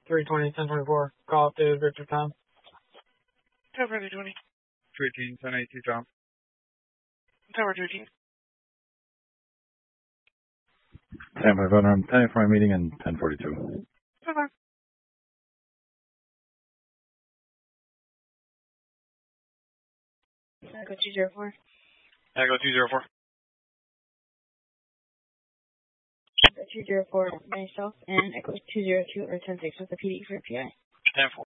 320, 1024. Call updated Victor Tom. Tower 320. 318, 1082 Tom. Tower 13. Stand by phone room 10 for my meeting and 1042. Okay. Echo 204. Echo 204. Echo 204, myself, and Echo 202 are 10-6 with the PD for PI. 10-4.